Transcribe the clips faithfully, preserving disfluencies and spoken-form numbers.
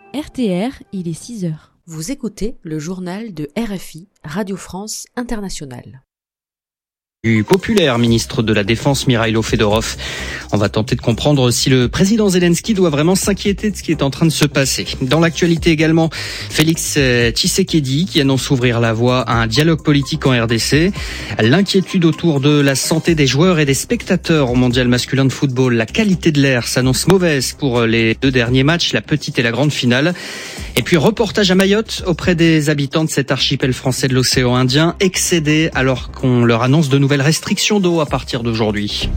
R T R, il est six heures. Vous écoutez le journal de R F I, Radio France Internationale. Du populaire ministre de la Défense Mikhaïlo Fedorov. On va tenter de comprendre si le président Zelensky doit vraiment s'inquiéter de ce qui est en train de se passer. Dans l'actualité également, Félix Tshisekedi qui annonce ouvrir la voie à un dialogue politique en R D C. L'inquiétude autour de la santé des joueurs et des spectateurs au mondial masculin de football. La qualité de l'air s'annonce mauvaise pour les deux derniers matchs, la petite et la grande finale. Et puis reportage à Mayotte auprès des habitants de cet archipel français de l'océan Indien, excédés alors qu'on leur annonce de nouvelles restrictions d'eau à partir d'aujourd'hui.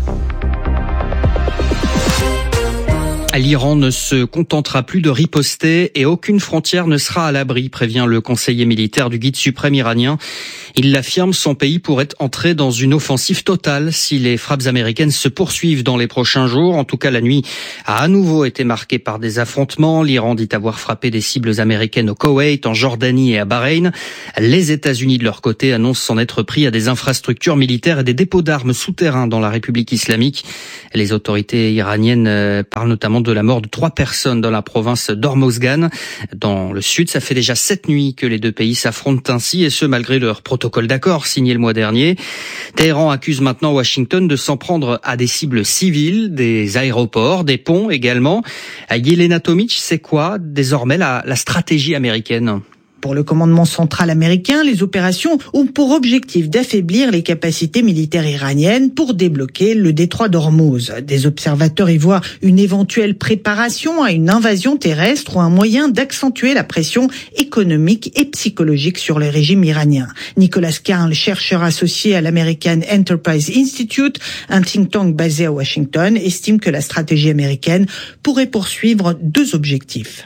L'Iran ne se contentera plus de riposter et aucune frontière ne sera à l'abri, prévient le conseiller militaire du guide suprême iranien. Il l'affirme, son pays pourrait entrer dans une offensive totale si les frappes américaines se poursuivent dans les prochains jours. En tout cas, la nuit a à nouveau été marquée par des affrontements. L'Iran dit avoir frappé des cibles américaines au Koweït, en Jordanie et à Bahreïn. Les États-Unis, de leur côté, annoncent s'en être pris à des infrastructures militaires et des dépôts d'armes souterrains dans la République islamique. Les autorités iraniennes parlent notamment de la mort de trois personnes dans la province d'Hormozgan. Dans le sud, ça fait déjà sept nuits que les deux pays s'affrontent ainsi, et ce malgré leur protocole d'accord signé le mois dernier. Téhéran accuse maintenant Washington de s'en prendre à des cibles civiles, des aéroports, des ponts également. Yelena Tomic, c'est quoi désormais la, la stratégie américaine ? Pour le commandement central américain, les opérations ont pour objectif d'affaiblir les capacités militaires iraniennes pour débloquer le détroit d'Ormuz. Des observateurs y voient une éventuelle préparation à une invasion terrestre ou un moyen d'accentuer la pression économique et psychologique sur le régime iranien. Nicolas Carl, chercheur associé à l'American Enterprise Institute, un think tank basé à Washington, estime que la stratégie américaine pourrait poursuivre deux objectifs.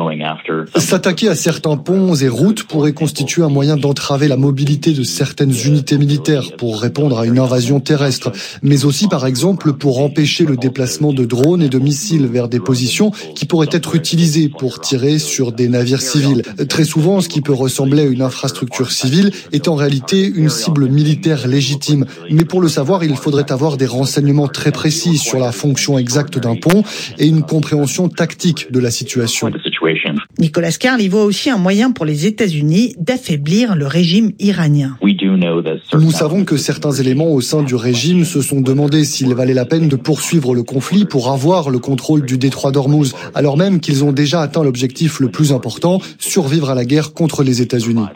S'attaquer à certains ponts et routes pourrait constituer un moyen d'entraver la mobilité de certaines unités militaires pour répondre à une invasion terrestre, mais aussi par exemple pour empêcher le déplacement de drones et de missiles vers des positions qui pourraient être utilisées pour tirer sur des navires civils. Très souvent, ce qui peut ressembler à une infrastructure civile est en réalité une cible militaire légitime. Mais pour le savoir, il faudrait avoir des renseignements très précis sur la fonction exacte d'un pont et une compréhension tactique de la situation. Nicolas Carl y voit aussi un moyen pour les États-Unis d'affaiblir le régime iranien. Nous savons que certains éléments au sein du régime se sont demandé s'il valait la peine de poursuivre le conflit pour avoir le contrôle du détroit d'Ormuz, alors même qu'ils ont déjà atteint l'objectif le plus important, survivre à la guerre contre les États-Unis.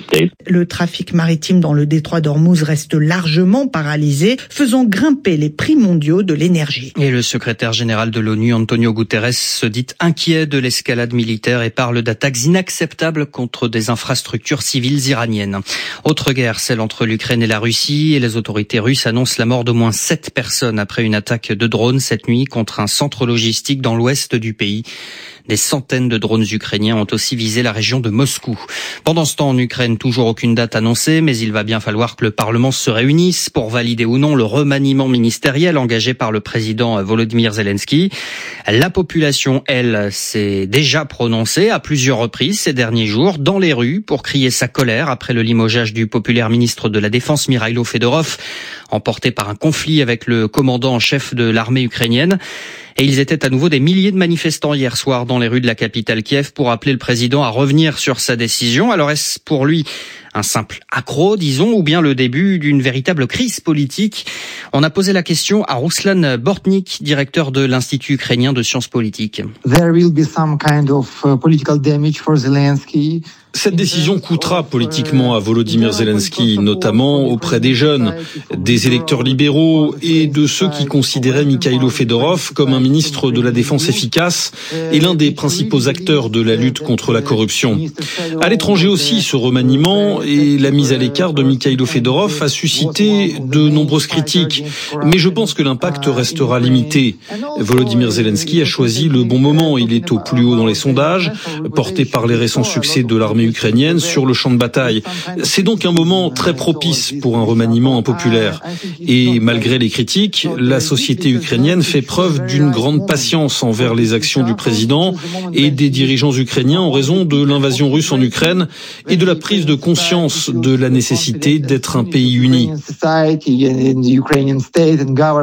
Le trafic maritime dans le détroit d'Ormuz reste largement paralysé, faisant grimper les prix mondiaux de l'énergie. Et le secrétaire général de l'ONU, Antonio Guterres, se dit inquiet de l'escalade militaire et parle d'attaques inacceptables contre des infrastructures civiles iraniennes. Autre guerre, celle entre l'Ukraine et la Russie, et les autorités russes annoncent la mort d'au moins sept personnes après une attaque de drones cette nuit contre un centre logistique dans l'ouest du pays. Des centaines de drones ukrainiens ont aussi visé la région de Moscou. Pendant ce temps, en Ukraine, toujours aucune date annoncée, mais il va bien falloir que le Parlement se réunisse pour valider ou non le remaniement ministériel engagé par le président Volodymyr Zelensky. La population, elle, s'est déjà prononcée à plusieurs reprises ces derniers jours dans les rues pour crier sa colère après le limogeage du populaire ministre de la Défense Mikhaïlo Fedorov, emporté par un conflit avec le commandant en chef de l'armée ukrainienne. Et ils étaient à nouveau des milliers de manifestants hier soir dans les rues de la capitale Kiev pour appeler le président à revenir sur sa décision. Alors est-ce pour lui un simple accroc, disons, ou bien le début d'une véritable crise politique ? On a posé la question à Ruslan Bortnik, directeur de l'Institut ukrainien de sciences politiques. There will be some kind of political damage for Zelensky. Cette décision coûtera politiquement à Volodymyr Zelensky, notamment auprès des jeunes, des électeurs libéraux et de ceux qui considéraient Mikhaïlo Fedorov comme un ministre de la Défense efficace et l'un des principaux acteurs de la lutte contre la corruption. À l'étranger aussi, ce remaniement et la mise à l'écart de Mikhaïlo Fedorov a suscité de nombreuses critiques, mais je pense que l'impact restera limité. Volodymyr Zelensky a choisi le bon moment, il est au plus haut dans les sondages, porté par les récents succès de l'armée ukrainienne sur le champ de bataille. C'est donc un moment très propice pour un remaniement impopulaire. Et malgré les critiques, la société ukrainienne fait preuve d'une grande patience envers les actions du président et des dirigeants ukrainiens en raison de l'invasion russe en Ukraine et de la prise de conscience de la nécessité d'être un pays uni.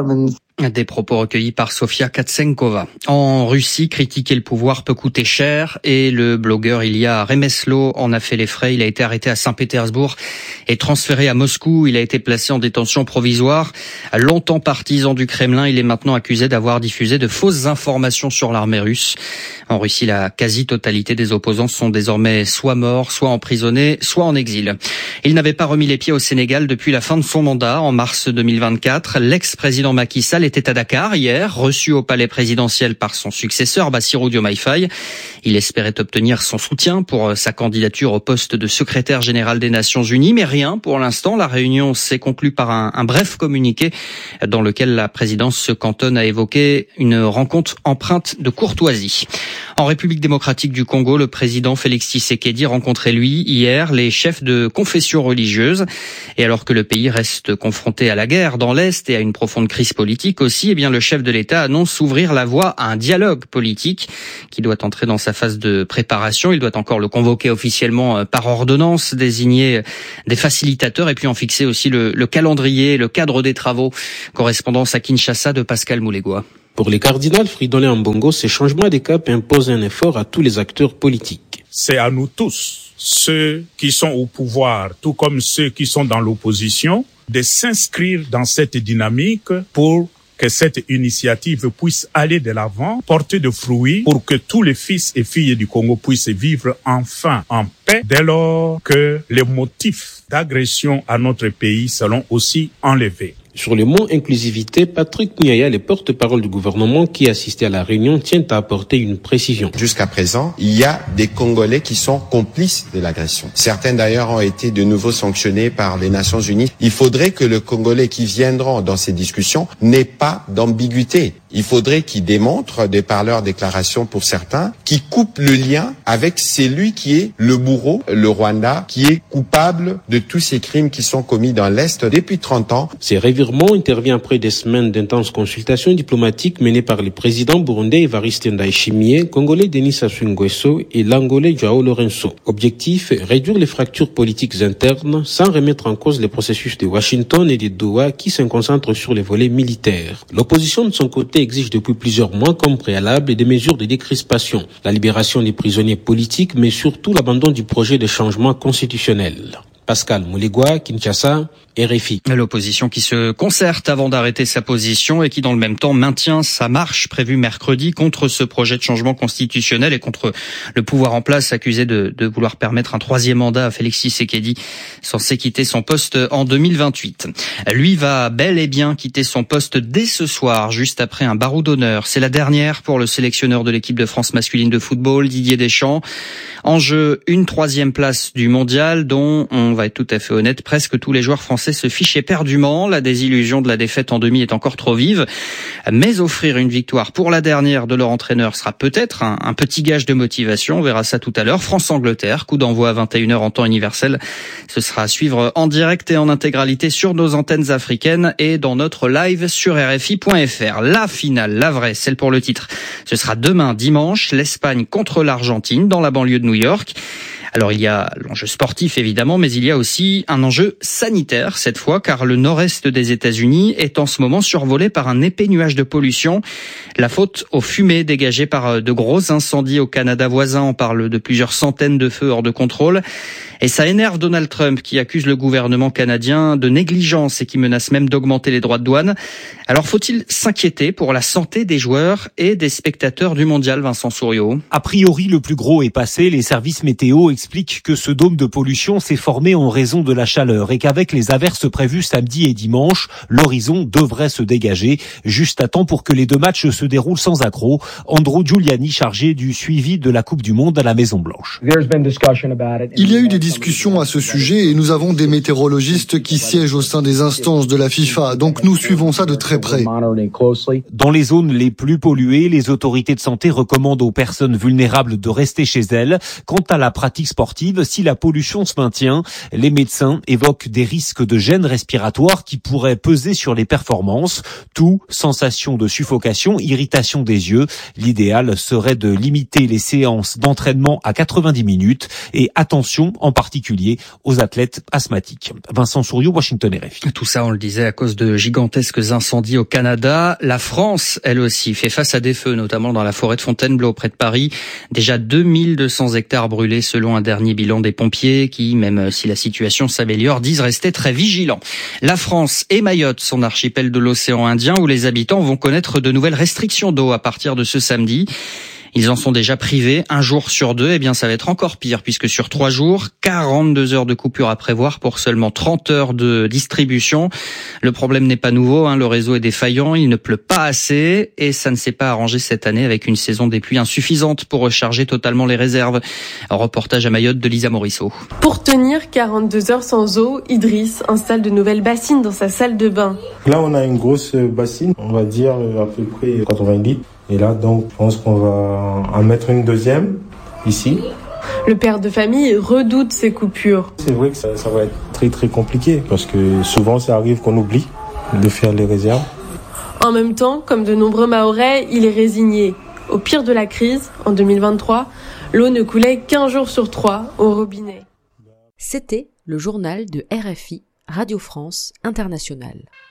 Des propos recueillis par Sofia Katsenkova. En Russie, critiquer le pouvoir peut coûter cher et le blogueur Ilya Remeslo en a fait les frais. Il a été arrêté à Saint-Pétersbourg et transféré à Moscou. Il a été placé en détention provisoire. Longtemps partisan du Kremlin, il est maintenant accusé d'avoir diffusé de fausses informations sur l'armée russe. En Russie, la quasi-totalité des opposants sont désormais soit morts, soit emprisonnés, soit en exil. Il n'avait pas remis les pieds au Sénégal depuis la fin de son mandat en mars deux mille vingt-quatre. L'ex-président Macky Sall était à Dakar hier, reçu au palais présidentiel par son successeur Bassirou Diomaye Faye. Il espérait obtenir son soutien pour sa candidature au poste de secrétaire général des Nations Unies, mais rien pour l'instant. La réunion s'est conclue par un, un bref communiqué dans lequel la présidence se cantonne à évoquer une rencontre empreinte de courtoisie. En République démocratique du Congo, le président Félix Tshisekedi rencontrait lui hier les chefs de confessions religieuses. Et alors que le pays reste confronté à la guerre dans l'Est et à une profonde crise politique aussi, eh bien le chef de l'État annonce ouvrir la voie à un dialogue politique qui doit entrer dans sa phase de préparation. Il doit encore le convoquer officiellement par ordonnance, désigner des facilitateurs et puis en fixer aussi le, le calendrier, le cadre des travaux. Correspondance à Kinshasa de Pascal Moulégois. Pour les cardinals Fridolin Ambongo, ces changements de cap imposent un effort à tous les acteurs politiques. C'est à nous tous, ceux qui sont au pouvoir, tout comme ceux qui sont dans l'opposition, de s'inscrire dans cette dynamique pour que cette initiative puisse aller de l'avant, porter de fruits, pour que tous les fils et filles du Congo puissent vivre enfin en paix, dès lors que les motifs d'agression à notre pays seront aussi enlevés. Sur le mot inclusivité, Patrick Niaya, le porte-parole du gouvernement qui assistait à la réunion, tient à apporter une précision. Jusqu'à présent, il y a des Congolais qui sont complices de l'agression. Certains d'ailleurs ont été de nouveau sanctionnés par les Nations Unies. Il faudrait que le Congolais qui viendront dans ces discussions n'ait pas d'ambiguïté. Il faudrait qu'ils démontrent, de par leurs déclarations pour certains, qu'ils coupent le lien avec celui qui est le bourreau, le Rwanda, qui est coupable de tous ces crimes qui sont commis dans l'Est depuis trente ans. Ces revirements interviennent après des semaines d'intenses consultations diplomatiques menées par les présidents burundais Evariste Ndayishimiye, congolais Denis Sassou Nguesso et l'angolais Joao Lourenço. Objectif, réduire les fractures politiques internes sans remettre en cause les processus de Washington et de Doha qui se concentrent sur les volets militaires. L'opposition de son côté exige depuis plusieurs mois comme préalable des mesures de décrispation, la libération des prisonniers politiques, mais surtout l'abandon du projet de changement constitutionnel. Pascal Moulégois, Kinshasa, R F I. L'opposition qui se concerte avant d'arrêter sa position et qui dans le même temps maintient sa marche prévue mercredi contre ce projet de changement constitutionnel et contre le pouvoir en place accusé de, de vouloir permettre un troisième mandat à Félix Tshisekedi censé quitter son poste en deux mille vingt-huit. Lui va bel et bien quitter son poste dès ce soir, juste après un barreau d'honneur. C'est la dernière pour le sélectionneur de l'équipe de France masculine de football, Didier Deschamps. En jeu, une troisième place du mondial dont, on va être tout à fait honnête, presque tous les joueurs français se fichent éperdument. La désillusion de la défaite en demi est encore trop vive. Mais offrir une victoire pour la dernière de leur entraîneur sera peut-être un, un petit gage de motivation. On verra ça tout à l'heure. France-Angleterre, coup d'envoi à vingt et une heures en temps universel. Ce sera à suivre en direct et en intégralité sur nos antennes africaines et dans notre live sur R F I point F R. La finale, la vraie, celle pour le titre. Ce sera demain dimanche, l'Espagne contre l'Argentine dans la banlieue de New York. Alors il y a l'enjeu sportif évidemment, mais il y a aussi un enjeu sanitaire cette fois, car le nord-est des États-Unis est en ce moment survolé par un épais nuage de pollution. La faute aux fumées dégagées par de gros incendies au Canada voisin. On parle de plusieurs centaines de feux hors de contrôle. Et ça énerve Donald Trump qui accuse le gouvernement canadien de négligence et qui menace même d'augmenter les droits de douane. Alors faut-il s'inquiéter pour la santé des joueurs et des spectateurs du mondial, Vincent Souriau? A priori, le plus gros est passé. Les services météo expliquent que ce dôme de pollution s'est formé en raison de la chaleur et qu'avec les averses prévues samedi et dimanche, l'horizon devrait se dégager juste à temps pour que les deux matchs se déroulent sans accroc. Andrew Giuliani, chargé du suivi de la Coupe du Monde à la Maison-Blanche. Il y a eu des discussions à ce sujet et nous avons des météorologistes qui siègent au sein des instances de la FIFA, donc nous suivons ça de très près. Dans les zones les plus polluées, les autorités de santé recommandent aux personnes vulnérables de rester chez elles. Quant à la pratique sportives si la pollution se maintient. Les médecins évoquent des risques de gêne respiratoire qui pourraient peser sur les performances. Tout, sensation de suffocation, irritation des yeux. L'idéal serait de limiter les séances d'entraînement à quatre-vingt-dix minutes et attention en particulier aux athlètes asthmatiques. Vincent Souriau, Washington R F I. Tout ça, on le disait, à cause de gigantesques incendies au Canada. La France, elle aussi, fait face à des feux, notamment dans la forêt de Fontainebleau, près de Paris. Déjà deux mille deux cents hectares brûlés selon un dernier bilan des pompiers qui, même si la situation s'améliore, disent rester très vigilants. La France et Mayotte, son archipel de l'océan Indien, où les habitants vont connaître de nouvelles restrictions d'eau à partir de ce samedi. Ils en sont déjà privés un jour sur deux. Eh bien, ça va être encore pire puisque sur trois jours, quarante-deux heures de coupure à prévoir pour seulement trente heures de distribution. Le problème n'est pas nouveau, hein, le réseau est défaillant, il ne pleut pas assez et ça ne s'est pas arrangé cette année avec une saison des pluies insuffisante pour recharger totalement les réserves. Un reportage à Mayotte de Lisa Morisseau. Pour tenir quarante-deux heures sans eau, Idriss installe de nouvelles bassines dans sa salle de bain. Là, on a une grosse bassine, on va dire à peu près quatre-vingts litres. Et là, donc, je pense qu'on va en mettre une deuxième, ici. Le père de famille redoute ces coupures. C'est vrai que ça, ça va être très très compliqué, parce que souvent, ça arrive qu'on oublie de faire les réserves. En même temps, comme de nombreux Mahorais, il est résigné. Au pire de la crise, en deux mille vingt-trois, l'eau ne coulait qu'un jour sur trois au robinet. C'était le journal de R F I, Radio France Internationale.